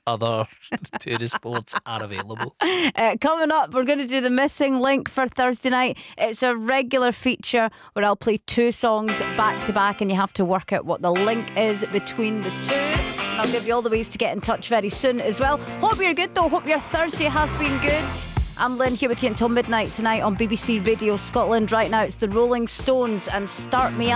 other tourist boards are available. Coming up, we're going to do the missing link for Thursday night. It's a regular feature where I'll play 2 songs back to back, and you have to work out what the link is between the 2. And I'll give you all the ways to get in touch very soon as well. Hope you're good though. Hope your Thursday has been good. I'm Lynn here with you until midnight tonight on BBC Radio Scotland. Right now it's the Rolling Stones and Start Me Up.